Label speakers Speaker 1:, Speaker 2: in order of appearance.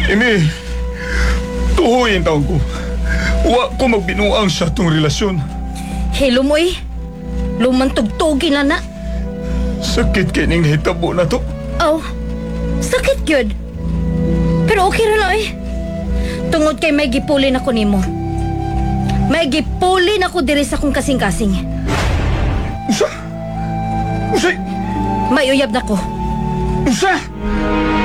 Speaker 1: Ini, tuhuin taon ko. Wa ko magbinuang sa tong relasyon.
Speaker 2: Hello mo eh. Lumantugtugi na na.
Speaker 1: Sakit kining hitabo na to.
Speaker 2: Oh, sakit gyud. Pero okay ra lang eh. Tungod kay may gipulin ako nimo. May gipulin ako diri sa kong kasing-kasing.
Speaker 1: Usa? Usa?
Speaker 2: May uyab na ko.
Speaker 1: Usa?